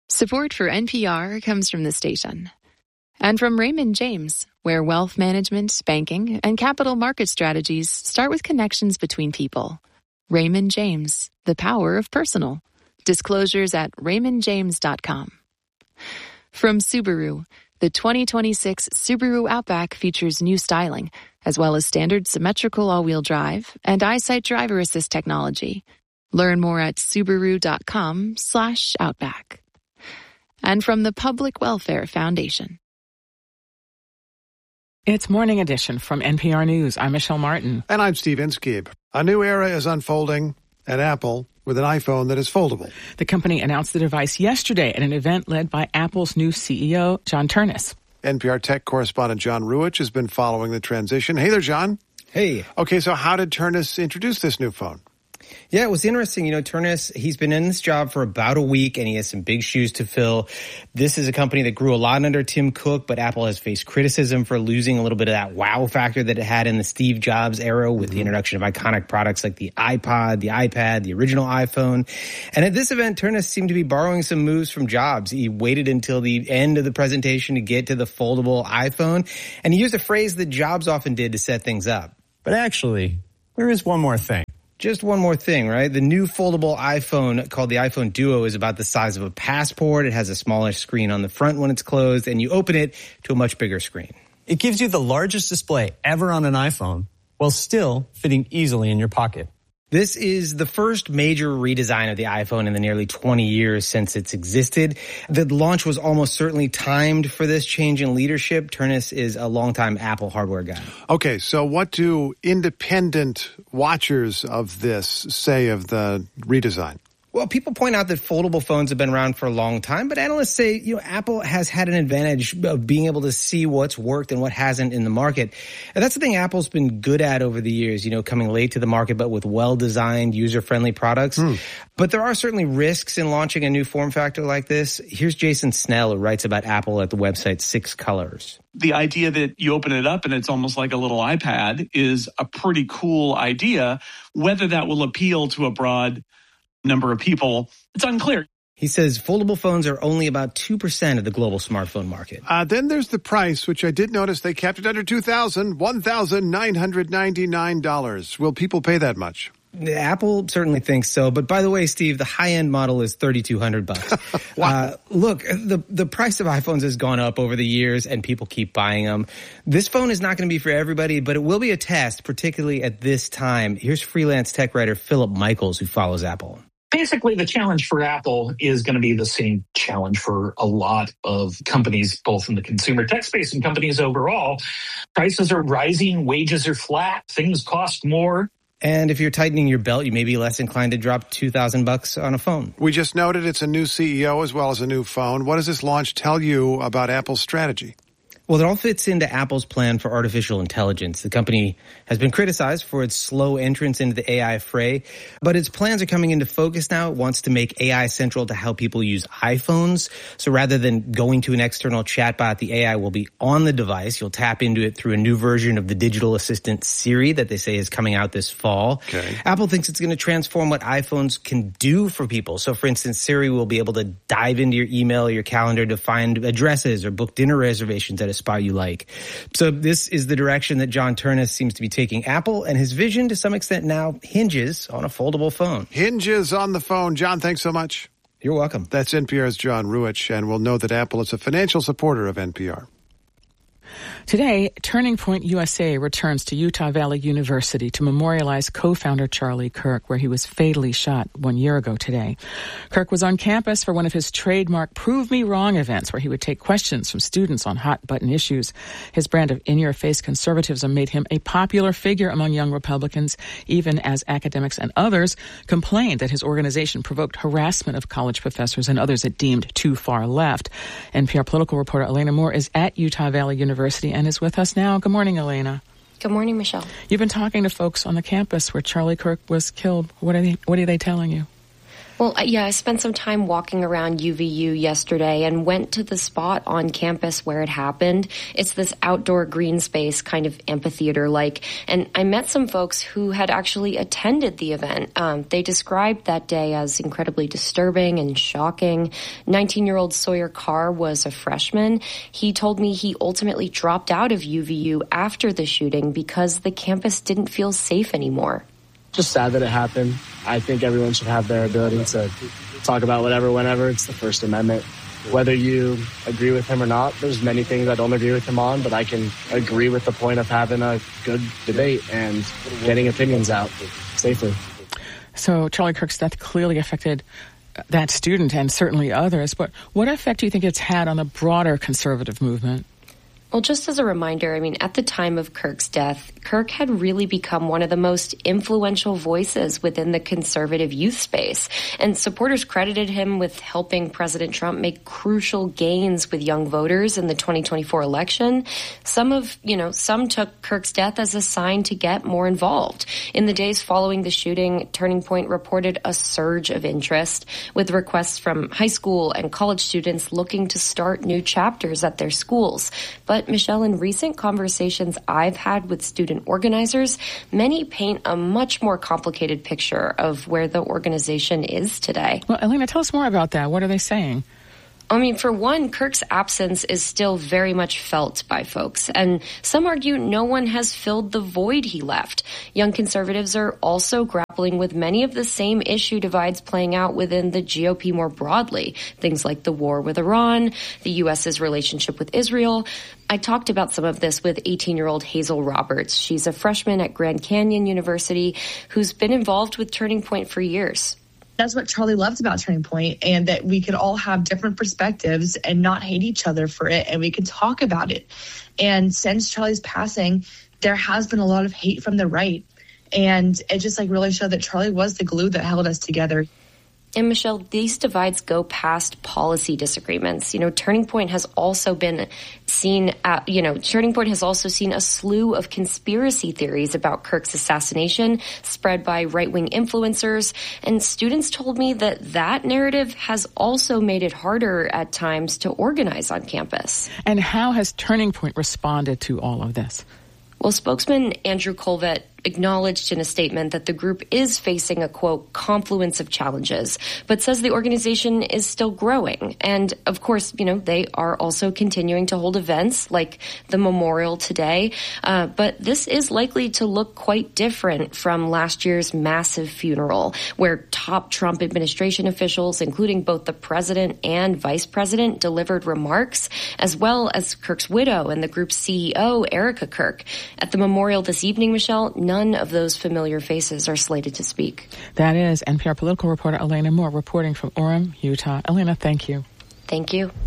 Support for NPR comes from the station. And from Raymond James, where wealth management, banking, and capital market strategies start with connections between people. Raymond James, the power of personal. Disclosures at raymondjames.com. From Subaru, the 2026 Subaru Outback features new styling, as well as standard symmetrical all-wheel drive and EyeSight driver assist technology. Learn more at subaru.com/outback. And from the Public Welfare Foundation. It's Morning Edition from NPR News. I'm Michelle Martin. And I'm Steve Inskeep. A new era is unfolding at Apple with an iPhone that is foldable. The company announced the device yesterday at an event led by Apple's new CEO, John Ternus. NPR tech correspondent John Ruwitch has been following the transition. Hey there, John. Hey. Okay, so how did Ternus introduce this new phone? Yeah, it was interesting. Ternus, he's been in this job for about a week, and he has some big shoes to fill. This is a company that grew a lot under Tim Cook, but Apple has faced criticism for losing a little bit of that wow factor that it had in the Steve Jobs era with the introduction of iconic products like the iPod, the iPad, the original iPhone. And at this event, Ternus seemed to be borrowing some moves from Jobs. He waited until the end of the presentation to get to the foldable iPhone, and he used a phrase that Jobs often did to set things up. But actually, there is one more thing. Just one more thing, right? The new foldable iPhone called the iPhone Duo is about the size of a passport. It has a smaller screen on the front when it's closed, and you open it to a much bigger screen. It gives you the largest display ever on an iPhone while still fitting easily in your pocket. This is the first major redesign of the iPhone in the nearly 20 years since it's existed. The launch was almost certainly timed for this change in leadership. Ternus is a longtime Apple hardware guy. Okay, so what do independent watchers of this say of the redesign? Well, people point out that foldable phones have been around for a long time, but analysts say, Apple has had an advantage of being able to see what's worked and what hasn't in the market. And that's the thing Apple's been good at over the years, coming late to the market, but with well-designed, user-friendly products. But there are certainly risks in launching a new form factor like this. Here's Jason Snell, who writes about Apple at the website 6 Colors. The idea that you open it up and it's almost like a little iPad is a pretty cool idea. Whether that will appeal to a broad number of people, it's unclear. He says foldable phones are only about 2% of the global smartphone market. Then there's the price, which I did notice they kept it under $2,000, $1,999. Will people pay that much? Apple certainly thinks so. But by the way, Steve, the high-end model is $3,200. Wow. Look, the price of iPhones has gone up over the years, and people keep buying them. This phone is not going to be for everybody, but it will be a test, particularly at this time. Here's freelance tech writer Philip Michaels, who follows Apple. Basically, the challenge for Apple is going to be the same challenge for a lot of companies, both in the consumer tech space and companies overall. Prices are rising, wages are flat, things cost more. And if you're tightening your belt, you may be less inclined to drop $2,000 on a phone. We just noted it's a new CEO as well as a new phone. What does this launch tell you about Apple's strategy? Well, it all fits into Apple's plan for artificial intelligence. The company has been criticized for its slow entrance into the AI fray, but its plans are coming into focus now. It wants to make AI central to how people use iPhones. So rather than going to an external chatbot, the AI will be on the device. You'll tap into it through a new version of the digital assistant Siri that they say is coming out this fall. Okay. Apple thinks it's going to transform what iPhones can do for people. So for instance, Siri will be able to dive into your email or your calendar to find addresses or book dinner reservations at a spot you like. So this is the direction that John Ternus seems to be taking Apple, and his vision to some extent now hinges on a foldable phone. Hinges on the phone. John, thanks so much. You're welcome. That's NPR's John Ruwitch, and we'll know that Apple is a financial supporter of NPR. Today, Turning Point USA returns to Utah Valley University to memorialize co-founder Charlie Kirk, where he was fatally shot 1 year ago today. Kirk was on campus for one of his trademark Prove Me Wrong events, where he would take questions from students on hot-button issues. His brand of in-your-face conservatism made him a popular figure among young Republicans, even as academics and others complained that his organization provoked harassment of college professors and others it deemed too far left. NPR political reporter Elena Moore is at Utah Valley University and is with us now. Good morning, Elena. Good morning, Michelle. You've been talking to folks on the campus where Charlie Kirk was killed. What are they telling you? Well, yeah, I spent some time walking around UVU yesterday and went to the spot on campus where it happened. It's this outdoor green space, kind of amphitheater-like, and I met some folks who had actually attended the event. They described that day as incredibly disturbing and shocking. 19-year-old Sawyer Carr was a freshman. He told me he ultimately dropped out of UVU after the shooting because the campus didn't feel safe anymore. Just sad that it happened. I think everyone should have their ability to talk about whatever, whenever. It's the First Amendment. Whether you agree with him or not, there's many things I don't agree with him on, but I can agree with the point of having a good debate and getting opinions out safely. So Charlie Kirk's death clearly affected that student and certainly others, but what effect do you think it's had on the broader conservative movement? Well, just as a reminder, I mean, at the time of Kirk's death, Kirk had really become one of the most influential voices within the conservative youth space. And supporters credited him with helping President Trump make crucial gains with young voters in the 2024 election. Some took Kirk's death as a sign to get more involved. In the days following the shooting, Turning Point reported a surge of interest with requests from high school and college students looking to start new chapters at their schools. But Michelle, in recent conversations I've had with student organizers, many paint a much more complicated picture of where the organization is today. Well, Elena, tell us more about that. What are they saying? I mean, for one, Kirk's absence is still very much felt by folks, and some argue no one has filled the void he left. Young conservatives are also grappling with many of the same issue divides playing out within the GOP more broadly, things like the war with Iran, the U.S.'s relationship with Israel. I talked about some of this with 18-year-old Hazel Roberts. She's a freshman at Grand Canyon University who's been involved with Turning Point for years. That's what Charlie loved about Turning Point, and that we could all have different perspectives and not hate each other for it, and we could talk about it. And since Charlie's passing, there has been a lot of hate from the right, and it just really showed that Charlie was the glue that held us together. And Michelle, these divides go past policy disagreements. Turning Point has also seen a slew of conspiracy theories about Kirk's assassination spread by right-wing influencers. And students told me that narrative has also made it harder at times to organize on campus. And how has Turning Point responded to all of this? Well, spokesman Andrew Colvett acknowledged in a statement that the group is facing a, quote, confluence of challenges, but says the organization is still growing. And, of course, they are also continuing to hold events like the memorial today. But this is likely to look quite different from last year's massive funeral, where top Trump administration officials, including both the president and vice president, delivered remarks, as well as Kirk's widow and the group's CEO, Erica Kirk. At the memorial this evening, Michelle, none of those familiar faces are slated to speak. That is NPR political reporter Elena Moore reporting from Orem, Utah. Elena, thank you. Thank you.